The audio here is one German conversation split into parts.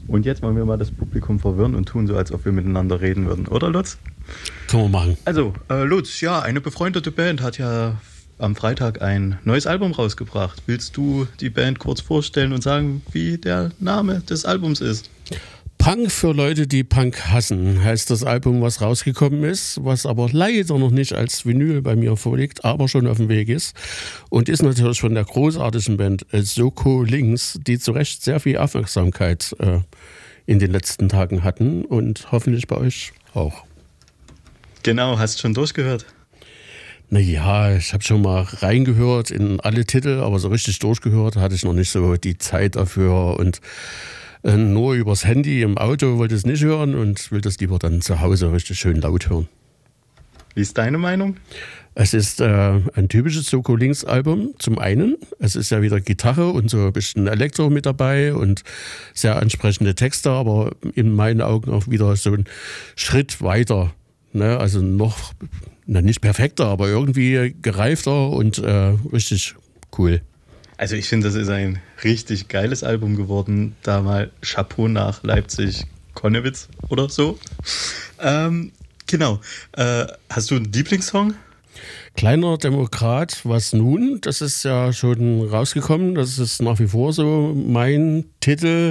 Und jetzt wollen wir mal das Publikum verwirren und tun so, als ob wir miteinander reden würden. Oder, Lutz? Können wir machen. Also, Lutz, ja, eine befreundete Band hat ja am Freitag ein neues Album rausgebracht. Willst du die Band kurz vorstellen und sagen, wie der Name des Albums ist? Punk für Leute, die Punk hassen, heißt das Album, was rausgekommen ist, was aber leider noch nicht als Vinyl bei mir vorliegt, aber schon auf dem Weg ist. Und ist natürlich von der großartigen Band Soko Links, die zu Recht sehr viel Aufmerksamkeit in den letzten Tagen hatten und hoffentlich bei euch auch. Genau, hast du schon durchgehört? Naja, ich habe schon mal reingehört in alle Titel, aber so richtig durchgehört hatte ich noch nicht so die Zeit dafür und nur übers Handy im Auto wollte ich es nicht hören und will das lieber dann zu Hause richtig schön laut hören. Wie ist deine Meinung? Es ist ein typisches Soko Links Album. Zum einen, es ist ja wieder Gitarre und so ein bisschen Elektro mit dabei und sehr ansprechende Texte, aber in meinen Augen auch wieder so ein Schritt weiter. Ne? Also noch nicht perfekter, aber irgendwie gereifter und richtig cool. Also ich finde, das ist ein richtig geiles Album geworden. Da mal Chapeau nach Leipzig, Konnewitz oder so. Genau. Hast du einen Lieblingssong? Kleiner Demokrat, was nun? Das ist ja schon rausgekommen. Das ist nach wie vor so mein Titel.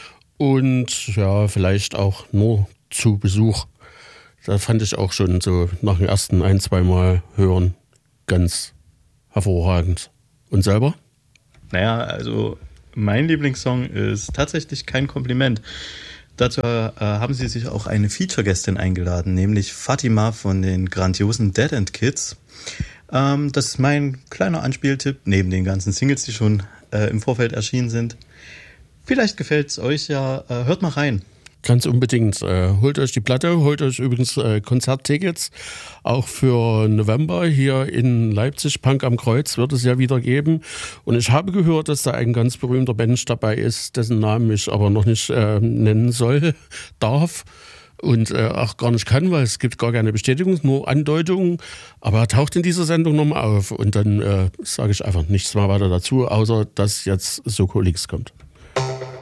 Und ja, vielleicht auch nur zu Besuch. Da fand ich auch schon so nach dem ersten 1-2 Mal hören ganz hervorragend. Und selber? Naja, also mein Lieblingssong ist tatsächlich Kein Kompliment. Dazu haben sie sich auch eine Feature-Gästin eingeladen, nämlich Fatima von den grandiosen Dead End Kids. Das ist mein kleiner Anspieltipp, neben den ganzen Singles, die schon im Vorfeld erschienen sind. Vielleicht gefällt es euch ja, hört mal rein. Ganz unbedingt. Holt euch die Platte, holt euch übrigens Konzerttickets. Auch für November hier in Leipzig, Punk am Kreuz, wird es ja wieder geben. Und ich habe gehört, dass da ein ganz berühmter Mensch dabei ist, dessen Namen ich aber noch nicht nennen darf. Und auch gar nicht kann, weil es gibt gar keine Bestätigung, nur Andeutungen. Aber er taucht in dieser Sendung nochmal auf. Und dann sage ich einfach nichts mehr weiter dazu, außer dass jetzt Soko Links kommt.